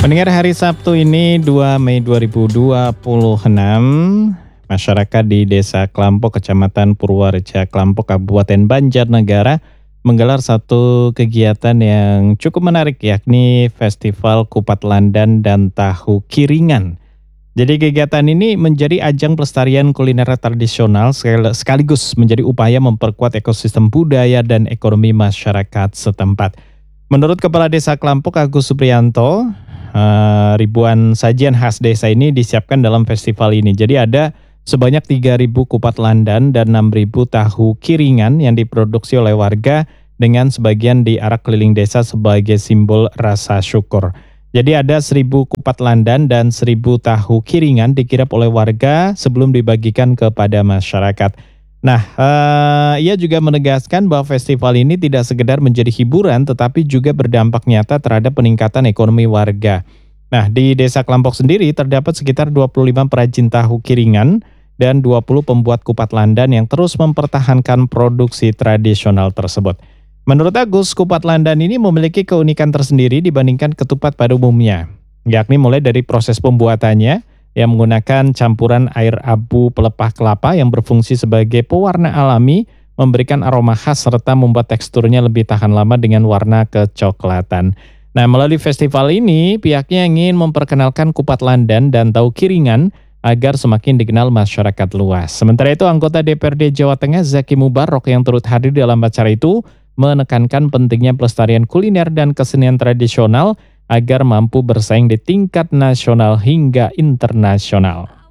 Pendengar, hari Sabtu ini 2 Mei 2026, masyarakat di Desa Klampok, Kecamatan Purwareja, Klampok, Kabupaten Banjarnegara menggelar satu kegiatan yang cukup menarik, yakni Festival Kupat Landan dan Tahu Kiringan. Jadi kegiatan ini menjadi ajang pelestarian kuliner tradisional sekaligus menjadi upaya memperkuat ekosistem budaya dan ekonomi masyarakat setempat. Menurut Kepala Desa Klampok, Agus Supriyanto, ribuan sajian khas desa ini disiapkan dalam festival ini. Jadi ada sebanyak 3.000 kupat landan dan 6.000 tahu kiringan yang diproduksi oleh warga dengan sebagian diarak keliling desa sebagai simbol rasa syukur. Jadi ada 1.000 kupat landan dan 1.000 tahu kiringan dikirap oleh warga sebelum dibagikan kepada masyarakat. Nah, ia juga menegaskan bahwa festival ini tidak sekedar menjadi hiburan, tetapi juga berdampak nyata terhadap peningkatan ekonomi warga. Nah, di Desa Klampok sendiri terdapat sekitar 25 perajin tahu kiringan dan 20 pembuat kupat landan yang terus mempertahankan produksi tradisional tersebut. Menurut Agus, kupat landan ini memiliki keunikan tersendiri dibandingkan ketupat pada umumnya, yakni mulai dari proses pembuatannya yang menggunakan campuran air abu pelepah kelapa yang berfungsi sebagai pewarna alami, memberikan aroma khas serta membuat teksturnya lebih tahan lama dengan warna kecoklatan. Nah, melalui festival ini, pihaknya ingin memperkenalkan kupat landan dan tahu kiringan agar semakin dikenal masyarakat luas. Sementara itu, anggota DPRD Jawa Tengah Zaki Mubarok yang turut hadir dalam acara itu menekankan pentingnya pelestarian kuliner dan kesenian tradisional agar mampu bersaing di tingkat nasional hingga internasional.